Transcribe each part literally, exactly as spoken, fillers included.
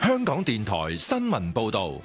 香港電台新聞報道。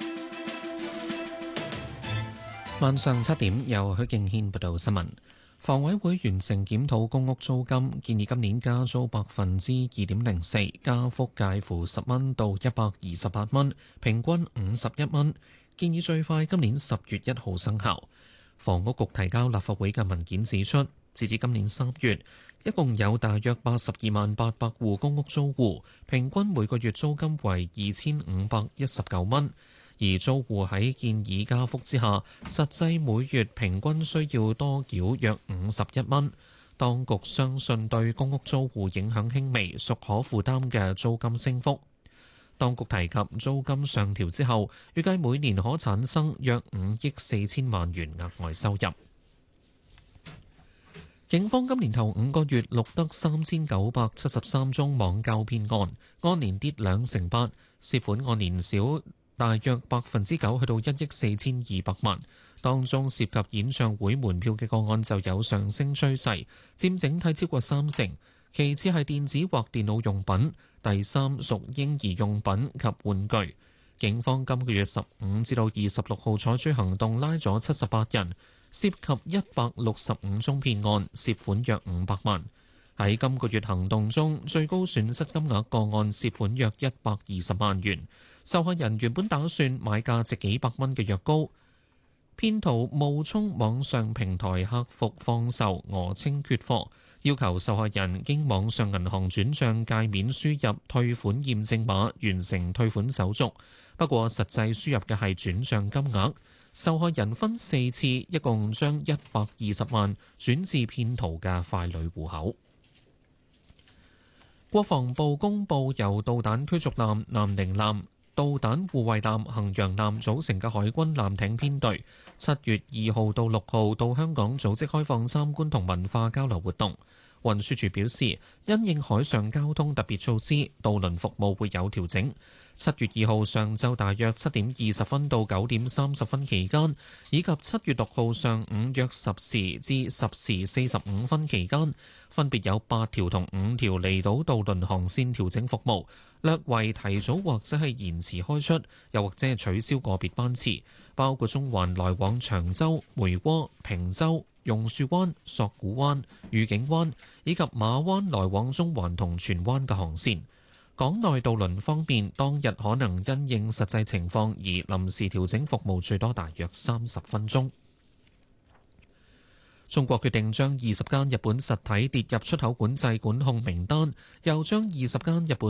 晚上七點，由許敬軒報道新聞。房委會完成檢討公屋租金，建議今年加租百分之二點零四，加幅介乎十蚊到一百二十八蚊，平均五十一蚊。建議最快今年十月一號生效。房屋局提交立法會嘅文件指出，截至今年三月，一共有大約八十二萬八百戶公屋租戶，平均每個月租金為二千五百一十九蚊。而租戶喺建議加幅之下，實際每月平均需要多繳約五十一蚊。當局相信對公屋租戶影響輕微，屬可負擔嘅租金升幅。當局提及租金上調之後，預計每年可產生約五億四千萬元額外收入。警方今年頭五個月錄得三千九百七十三宗網購騙案，按年跌兩成八，涉款按年少大約百分之九，去到一億四千二百萬。當中涉及演唱會門票嘅個案就有上升趨勢，佔整體超過三成。其次係電子或電腦用品，第三屬嬰兒用品及玩具。警方今個月十五至到二十六號採取行動，拉咗七十八人，涉及一百六十五宗騙案，涉款約五百萬。喺今個月行動中，最高損失金額個案涉款約一百二十萬元。受害人原本打算買價值幾百蚊嘅藥膏，騙徒冒充網上平台客服放售，訛稱缺貨，要求受害人經網上銀行轉賬界面輸入退款驗證碼，完成退款手續。不過實際輸入嘅係轉賬金額，受害人分四次，一共將一百二十萬轉至騙徒嘅傀儡戶口。國防部公布由導彈驅逐艦南寧艦、導彈護衛艦、衡陽艦組成嘅海軍艦艇編隊，七月二號到六號到香港組織開放參觀同文化交流活動。運輸署表示，因應海上交通特別措施，渡輪服務會有調整。七月二號上晝大約七點二十分到九點三十分期間，以及七月六號上午約十時至十時四十五分期間，分別有八條同五條離島渡輪航線調整服務，略為提早或者係延遲開出，又或者係取消個別班次，包括中環來往長洲、梅窩、坪洲、榕樹灣、索罟灣、愉景灣以及馬灣來往中環同荃灣嘅航線。港內渡輪方面，當日可能因應實際情況而臨時調整服務，最多大約三十分鐘。中國決定將二十間日本實體列入出口管制管控名單，又將二十間日本